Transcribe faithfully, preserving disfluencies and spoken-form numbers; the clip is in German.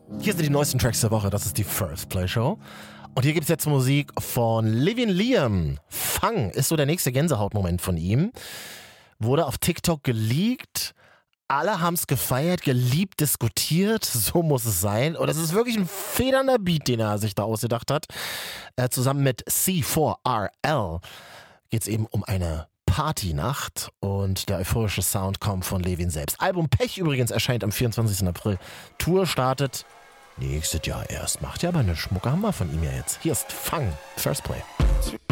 Hier sind die neuesten Tracks der Woche, das ist die First Play Show. Und hier gibt es jetzt Musik von Livin Liam. Fang ist so der nächste Gänsehautmoment von ihm. Wurde auf TikTok geleakt. Alle haben es gefeiert, geliebt, diskutiert. So muss es sein. Und es ist wirklich ein federnder Beat, den er sich da ausgedacht hat. Äh, zusammen mit C vier R L geht es eben um eine Partynacht. Und der euphorische Sound kommt von Livin selbst. Album Pech übrigens erscheint am vierundzwanzigsten April. Tour startet nächstes Jahr erst. Macht ja aber eine Schmucke Hammer von ihm ja jetzt. Hier ist Fang, First Play.